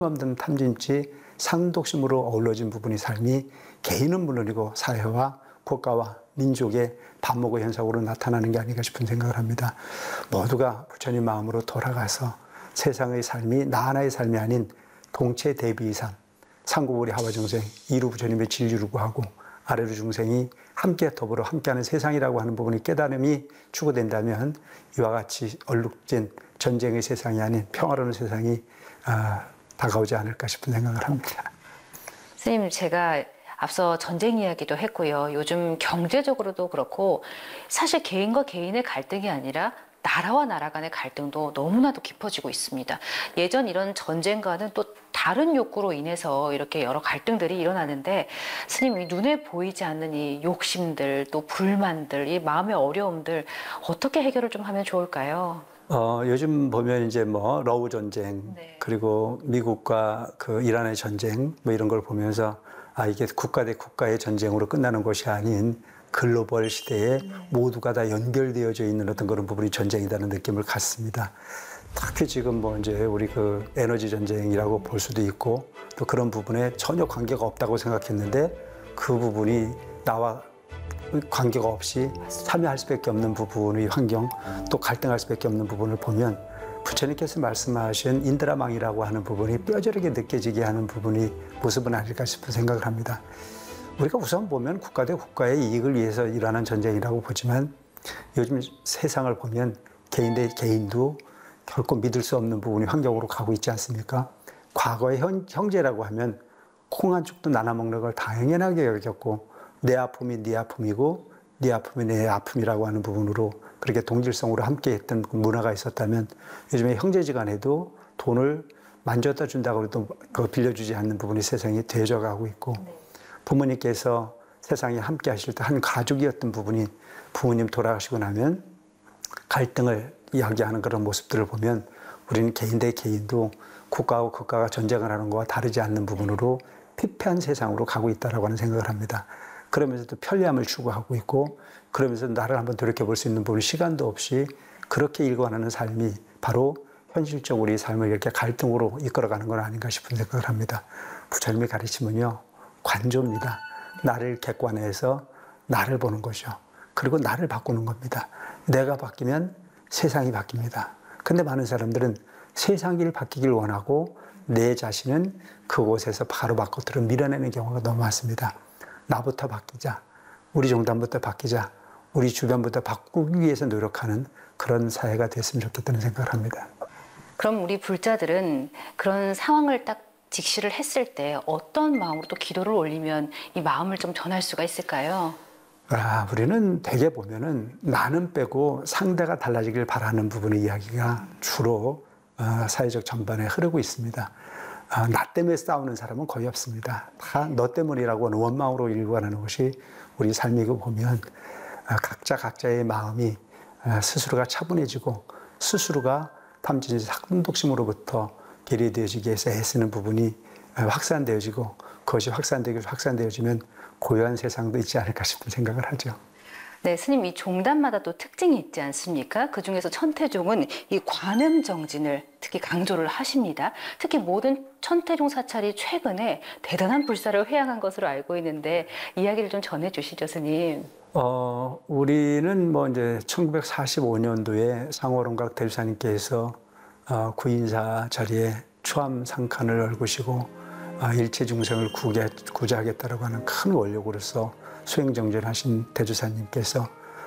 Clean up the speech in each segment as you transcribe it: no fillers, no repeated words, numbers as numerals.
없는 탐진치, 상독심으로 어우러진 부분이 삶이 개인은 물론이고 사회와 국가와 민족의 반목의 현상으로 나타나는 게 아닌가 싶은 생각을 합니다. 모두가 부처님 마음으로 돌아가서 세상의 삶이 나 하나의 삶이 아닌 동체 대비 이상 상구보리 하와중생 이루 부처님의 진리를 구하고 아래로 중생이 함께 더불어 함께하는 세상이라고 하는 부분이 깨달음이 추구된다면 이와 같이 얼룩진 전쟁의 세상이 아닌 평화로운 세상이 다가오지 않을까 싶은 생각을 합니다. 선생님, 제가 앞서 전쟁 이야기도 했고요. 요즘 경제적으로도 그렇고 사실 개인과 개인의 갈등이 아니라 나라와 나라 간의 갈등도 너무나도 깊어지고 있습니다. 예전 이런 전쟁과는 또 다른 욕구로 인해서 이렇게 여러 갈등들이 일어나는데 스님이 눈에 보이지 않는 이 욕심들, 또 불만들, 이 마음의 어려움들 어떻게 해결을 좀 하면 좋을까요? 요즘 보면 이제 뭐 러우 전쟁, 네. 그리고 미국과 그 이란의 전쟁 뭐 이런 걸 보면서 이게 국가 대 국가의 전쟁으로 끝나는 것이 아닌 글로벌 시대에 모두가 다 연결되어져 있는 어떤 그런 부분이 전쟁이라는 느낌을 갖습니다. 특히 지금 뭐 이제 우리 그 에너지 전쟁이라고 볼 수도 있고 또 그런 부분에 전혀 관계가 없다고 생각했는데 그 부분이 나와 관계가 없이 참여할 수밖에 없는 부분의 환경 또 갈등할 수밖에 없는 부분을 보면 부처님께서 말씀하신 인드라망이라고 하는 부분이 뼈저리게 느껴지게 하는 부분이 모습은 아닐까 싶은 생각을 합니다. 우리가 우선 보면 국가 대 국가의 이익을 위해서 일어나는 전쟁이라고 보지만 요즘 세상을 보면 개인 대 개인도 결코 믿을 수 없는 부분이 환경으로 가고 있지 않습니까? 과거의 형제라고 하면 콩 한 쪽도 나눠 먹는 걸 당연하게 여겼고 내 아픔이 네 아픔이고 네 아픔이 내 아픔이라고 하는 부분으로 그렇게 동질성으로 함께했던 문화가 있었다면 요즘에 형제지간에도 돈을 만져다 준다고 해도 그거 빌려주지 않는 부분이 세상이 되어져가고 있고 부모님께서 세상에 함께 하실 때 한 가족이었던 부분이 부모님 돌아가시고 나면 갈등을 이야기하는 그런 모습들을 보면 우리는 개인 대 개인도 국가와 국가가 전쟁을 하는 것과 다르지 않는 부분으로 피폐한 세상으로 가고 있다고 하는 생각을 합니다. 그러면서도 편리함을 추구하고 있고 그러면서 나를 한번 돌이켜볼 수 있는 부분 시간도 없이 그렇게 일관하는 삶이 바로 현실적 우리 삶을 이렇게 갈등으로 이끌어가는 건 아닌가 싶은 생각을 합니다. 부처님의 가르침은요. 관조입니다. 나를 객관해서 나를 보는 거죠. 그리고 나를 바꾸는 겁니다. 내가 바뀌면 세상이 바뀝니다. 근데 많은 사람들은 세상이 바뀌길 원하고 내 자신은 그곳에서 바로 바깥으로 밀어내는 경우가 너무 많습니다. 나부터 바뀌자. 우리 종단부터 바뀌자. 우리 주변부터 바꾸기 위해서 노력하는 그런 사회가 됐으면 좋겠다는 생각을 합니다. 그럼 우리 불자들은 그런 상황을 딱 직시를 했을 때 어떤 마음으로 또 기도를 올리면 이 마음을 좀 전할 수가 있을까요? 우리는 대개 보면은 나는 빼고 상대가 달라지길 바라는 부분의 이야기가 주로 사회적 전반에 흐르고 있습니다. 나 때문에 싸우는 사람은 거의 없습니다. 다 너 때문이라고 하는 원망으로 일관하는 것이 우리 삶이고 보면 각자의 마음이 스스로가 차분해지고 스스로가 탐진치 상독심으로부터 계리되어지게 해서 애쓰는 부분이 확산되어지고 그것이 확산되어지면 고요한 세상도 있지 않을까 싶은 생각을 하죠. 네, 스님, 이 종단마다 또 특징이 있지 않습니까? 그중에서 천태종은 이 관음정진을 특히 강조를 하십니다. 특히 모든 천태종 사찰이 최근에 대단한 불사를 회양한 것으로 알고 있는데 이야기를 좀 전해주시죠, 스님. 우리는 뭐 이제 1945년도에 상호론각 대주사님께서 구인사 자리에 추암상칸을 얼구시고 일체 중생을 구제하겠다라고 하는 큰 원력으로서 수행정진하신 대주사님께서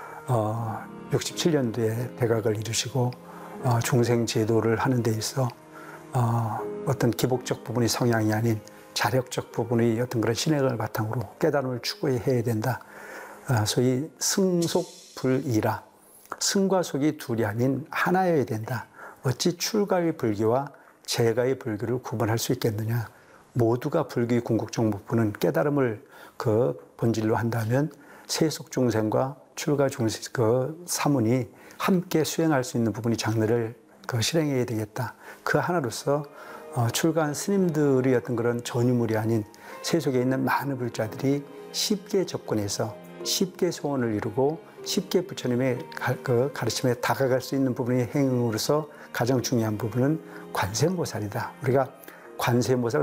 67년도에 대각을 이루시고 중생 제도를 하는 데 있어 어떤 기복적 부분이 성향이 아닌 자력적 부분의 어떤 그런 신행을 바탕으로 깨달음을 추구해야 된다. 소위 승속불이라 승과 속이 둘이 아닌 하나여야 된다. 어찌 출가의 불교와 재가의 불교를 구분할 수 있겠느냐. 모두가 불교의 궁극적 목표는 깨달음을 그 본질로 한다면 세속 중생과 출가 중생 그 사문이 함께 수행할 수 있는 부분이 장르를 실행해야 되겠다. 그 하나로서 출가한 스님들의 어떤 그런 전유물이 아닌 세속에 있는 많은 불자들이 쉽게 접근해서 쉽게 소원을 이루고 쉽게 부처님의 가르침에 다가갈 수 있는 부분의 행위로서 가장 중요한 부분은 관세음보살이다. 우리가 관세음보살